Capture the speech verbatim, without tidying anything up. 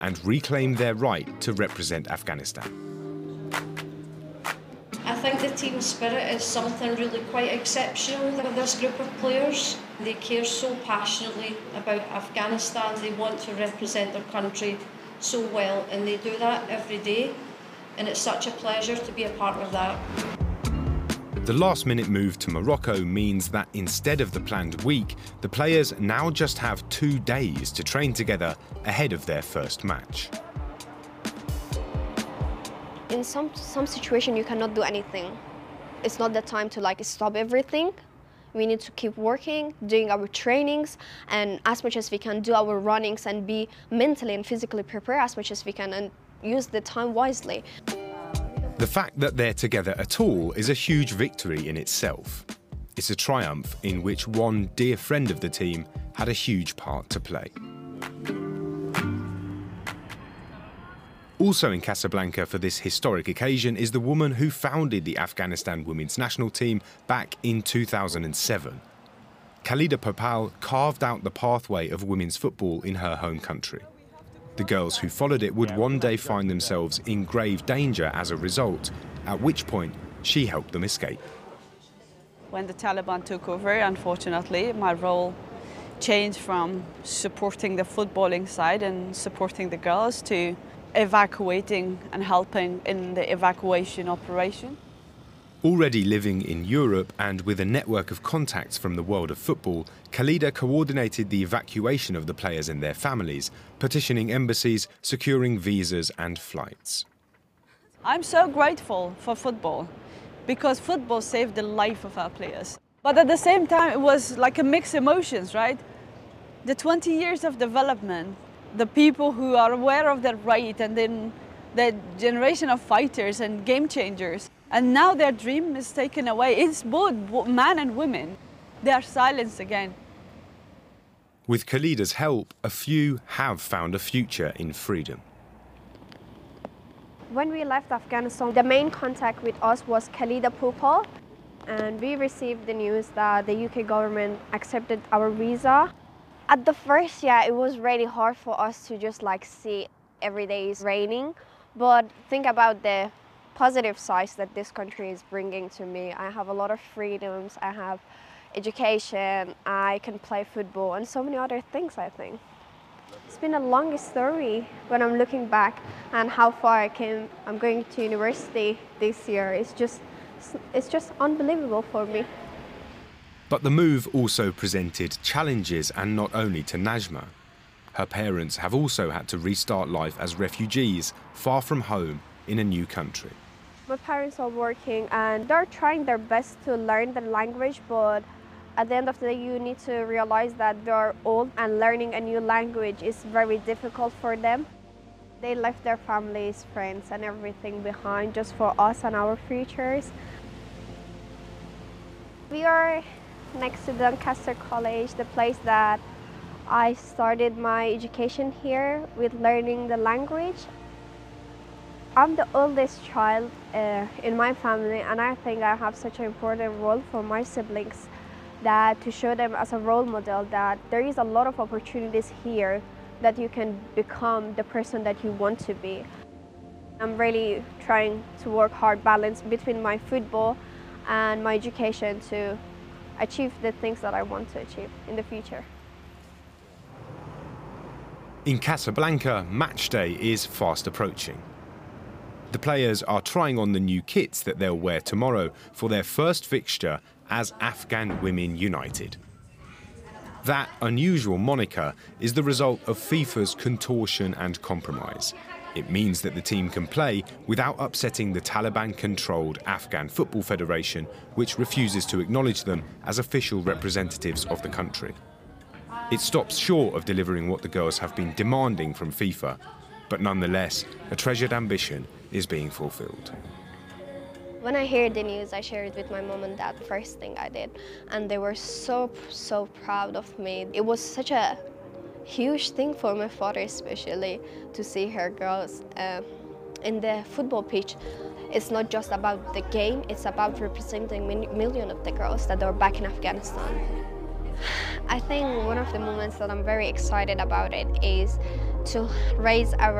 and reclaim their right to represent Afghanistan. I think the team spirit is something really quite exceptional with this group of players. They care so passionately about Afghanistan, they want to represent their country so well, and they do that every day, and it's such a pleasure to be a part of that. The last-minute move to Morocco means that instead of the planned week, the players now just have two days to train together ahead of their first match. In some some situation, you cannot do anything. It's not the time to like stop everything. We need to keep working, doing our trainings, and as much as we can do our runnings and be mentally and physically prepared as much as we can and use the time wisely. The fact that they're together at all is a huge victory in itself. It's a triumph in which one dear friend of the team had a huge part to play. Also in Casablanca for this historic occasion is the woman who founded the Afghanistan women's national team back in two thousand seven. Khalida Popal carved out the pathway of women's football in her home country. The girls who followed it would one day find themselves in grave danger as a result, at which point she helped them escape. When the Taliban took over, unfortunately, my role changed from supporting the footballing side and supporting the girls to evacuating and helping in the evacuation operation. Already living in Europe and with a network of contacts from the world of football, Khalida coordinated the evacuation of the players and their families, petitioning embassies, securing visas and flights. I'm so grateful for football because football saved the life of our players. But at the same time, it was like a mixed emotions, right? The twenty years of development, the people who are aware of their right, and then the generation of fighters and game changers. And now their dream is taken away. It's both men and women. They are silenced again. With Khalida's help, a few have found a future in freedom. When we left Afghanistan, the main contact with us was Khalida Popal, and we received the news that the U K government accepted our visa. At the first, yeah, it was really hard for us to just like see every day is raining, but think about the positive sides that this country is bringing to me. I have a lot of freedoms, I have education, I can play football, and so many other things, I think. It's been a long story when I'm looking back and how far I came. I'm going to university this year. It's just, it's just unbelievable for me. But the move also presented challenges, and not only to Najma. Her parents have also had to restart life as refugees, far from home, in a new country. My parents are working and they're trying their best to learn the language, but at the end of the day, you need to realize that they're old and learning a new language is very difficult for them. They left their families, friends, and everything behind just for us and our futures. We are next to Doncaster College, the place that I started my education here with learning the language. I'm the oldest child uh, in my family, and I think I have such an important role for my siblings, that to show them as a role model that there is a lot of opportunities here that you can become the person that you want to be. I'm really trying to work hard, balance between my football and my education to achieve the things that I want to achieve in the future. In Casablanca, match day is fast approaching. The players are trying on the new kits that they'll wear tomorrow for their first fixture as Afghan Women United. That unusual moniker is the result of FIFA's contortion and compromise. It means that the team can play without upsetting the Taliban-controlled Afghan Football Federation, which refuses to acknowledge them as official representatives of the country. It stops short of delivering what the girls have been demanding from FIFA, but nonetheless, a treasured ambition is being fulfilled. When I heard the news, I shared it with my mom and dad, the first thing I did, and they were so, so proud of me. It was such a huge thing for my father especially, to see her girls uh, in the football pitch. It's not just about the game, it's about representing millions of the girls that are back in Afghanistan. I think one of the moments that I'm very excited about it is to raise our